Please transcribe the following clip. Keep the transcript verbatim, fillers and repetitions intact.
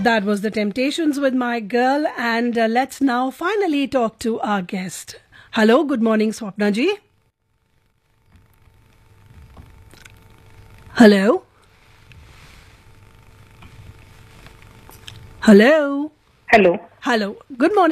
That was The Temptations with My Girl, and uh, let's now finally talk to our guest. Hello, good morning, Swapna ji. Hello? Hello? Hello. Hello. Good morning.